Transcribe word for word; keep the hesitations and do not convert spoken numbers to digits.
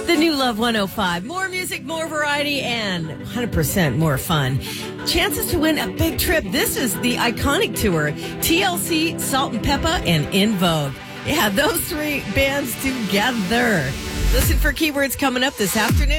The new Love one oh five. More music, more variety, and one hundred percent more fun. Chances to win a big trip. This is the iconic tour. T L C, Salt and Peppa, and In Vogue. Yeah, those three bands together. Listen for keywords coming up this afternoon.